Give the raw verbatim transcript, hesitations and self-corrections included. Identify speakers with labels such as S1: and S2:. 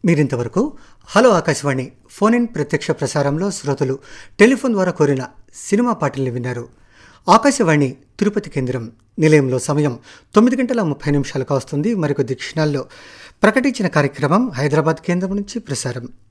S1: మీరింతవరకు hello Akashvani phone in ప్రత్యక్ష ప్రసారంలో శ్రోతలు టెలిఫోన్ ద్వారా కోరిన సినిమా పాటల్ని విన్నారు. ఆకాశవాణి తిరుపతి కేంద్రం నిలయంలో సమయం తొమ్మిది గంటల ముప్పై నిమిషాలకు వస్తుంది. మరికొద్ది క్షణాల్లో ప్రకటించిన కార్యక్రమం హైదరాబాద్ కేంద్రం నుంచి ప్రసారం.